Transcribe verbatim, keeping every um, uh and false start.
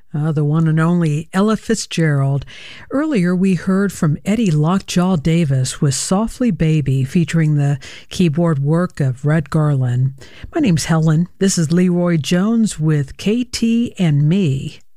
Uh, the one and only Ella Fitzgerald. Earlier, we heard from Eddie Lockjaw Davis with Softly Baby, featuring the keyboard work of Red Garland. My name's Helen. This is Leroy Jones with K T and Me.